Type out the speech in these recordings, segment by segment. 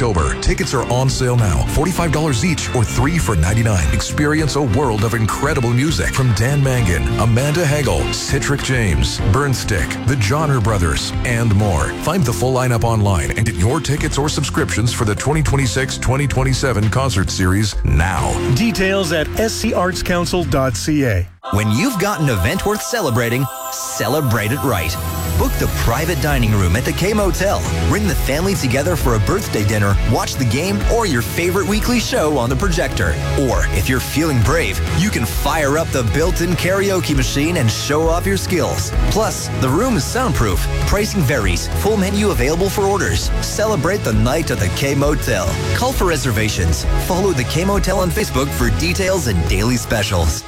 October. Tickets are on sale now. $45 each or 3 for $99. Experience a world of incredible music from Dan Mangan, Amanda Hagel, Citric James, Burnstick, the Johnner Brothers, and more. Find the full lineup online and get your tickets or subscriptions for the 2026-2027 concert series now. Details at scartscouncil.ca. When you've got an event worth celebrating, celebrate it right. Book the private dining room at the K Motel. Bring the family together for a birthday dinner, watch the game, or your favorite weekly show on the projector. Or, if you're feeling brave, you can fire up the built-in karaoke machine and show off your skills. Plus, the room is soundproof. Pricing varies. Full menu available for orders. Celebrate the night at the K Motel. Call for reservations. Follow the K Motel on Facebook for details and daily specials.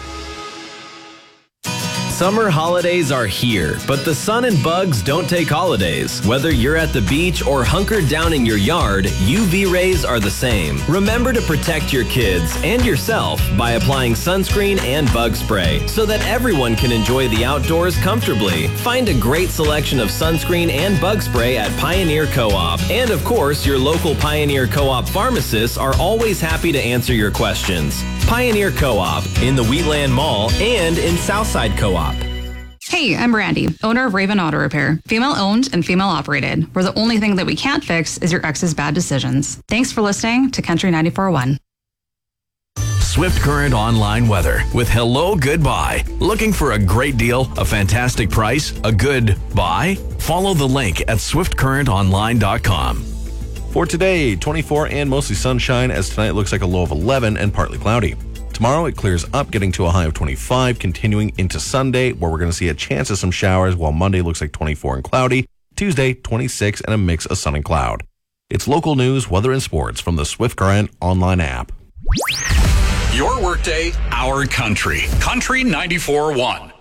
Summer holidays are here, but the sun and bugs don't take holidays. Whether you're at the beach or hunkered down in your yard, UV rays are the same. Remember to protect your kids and yourself by applying sunscreen and bug spray so that everyone can enjoy the outdoors comfortably. Find a great selection of sunscreen and bug spray at Pioneer Co-op. And of course, your local Pioneer Co-op pharmacists are always happy to answer your questions. Pioneer Co-op in the Wheatland Mall and in Southside Co-op. Hey, I'm Brandy, owner of Raven Auto Repair. Female owned and female operated, where the only thing that we can't fix is your ex's bad decisions. Thanks for listening to Country 94.1. Swift Current Online Weather with Hello Goodbye. Looking for a great deal, a fantastic price, a good buy? Follow the link at swiftcurrentonline.com. For today, 24 and mostly sunshine, as tonight looks like a low of 11 and partly cloudy. Tomorrow it clears up, getting to a high of 25, continuing into Sunday, where we're going to see a chance of some showers, while Monday looks like 24 and cloudy. Tuesday, 26 and a mix of sun and cloud. It's local news, weather, and sports from the Swift Current online app. Your workday, our country. Country 94.1.